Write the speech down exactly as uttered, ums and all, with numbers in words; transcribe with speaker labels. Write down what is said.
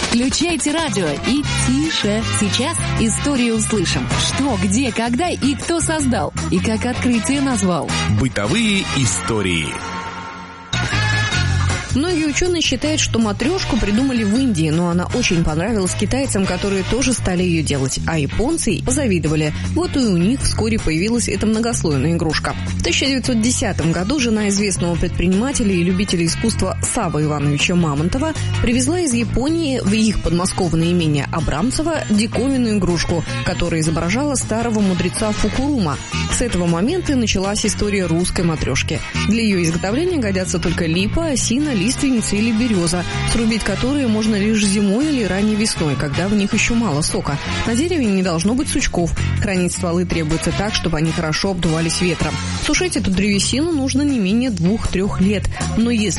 Speaker 1: Включайте радио и тише. Сейчас историю услышим. Что, где, когда и кто создал. И как открытие назвал.
Speaker 2: Бытовые истории.
Speaker 3: Многие ученые считают, что матрешку придумали в Индии, но она очень понравилась китайцам, которые тоже стали ее делать, а японцы позавидовали. Вот и у них вскоре появилась эта многослойная игрушка. В тысяча девятьсот десятом году жена известного предпринимателя и любителя искусства Саввы Ивановича Мамонтова привезла из Японии в их подмосковное имение Абрамцево диковинную игрушку, которая изображала старого мудреца Фукурума. С этого момента и началась история русской матрешки. Для ее изготовления годятся только липа, осина, лиственница или береза, срубить которые можно лишь зимой или ранней весной, когда в них еще мало сока. На дереве не должно быть сучков. Хранить стволы требуется так, чтобы они хорошо обдувались ветром. Сушить эту древесину нужно не менее двух-трех лет. Но если